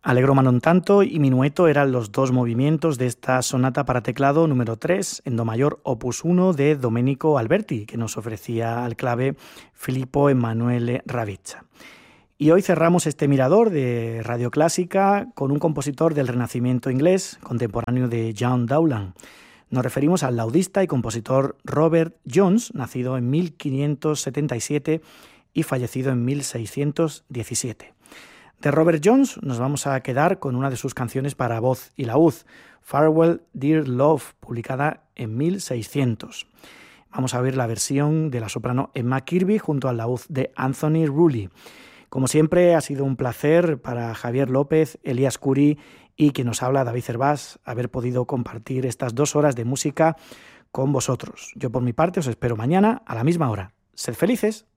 Allegro ma non tanto y minueto eran los dos movimientos de esta sonata para teclado número 3 en do mayor opus 1 de Domenico Alberti, que nos ofrecía al clave Filippo Emanuele Ravizza. Y hoy cerramos este mirador de Radio Clásica con un compositor del Renacimiento inglés, contemporáneo de John Dowland. Nos referimos al laudista y compositor Robert Jones, nacido en 1577 y fallecido en 1617. De Robert Jones nos vamos a quedar con una de sus canciones para voz y laúd, Farewell Dear Love, publicada en 1600. Vamos a ver la versión de la soprano Emma Kirby junto al laúd de Anthony Rulli. Como siempre, ha sido un placer para Javier López, Elías Curi y quien nos habla, David Cervás, haber podido compartir estas 2 horas de música con vosotros. Yo por mi parte os espero mañana a la misma hora. Sed felices.